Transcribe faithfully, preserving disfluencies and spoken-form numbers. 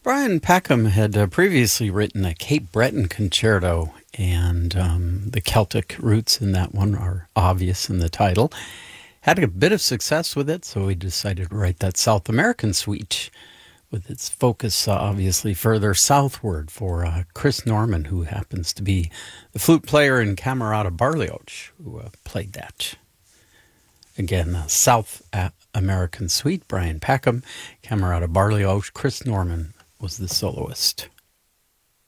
Brian Packham had uh, previously written a Cape Breton concerto, and um, the Celtic roots in that one are obvious in the title. Had a bit of success with it, so we decided to write that South American suite with its focus uh, obviously further southward for uh, Chris Norman, who happens to be the flute player in Camerata Barlioch, who uh, played that. Again, uh, South American suite, Brian Packham, Camerata Barlioch, Chris Norman was the soloist.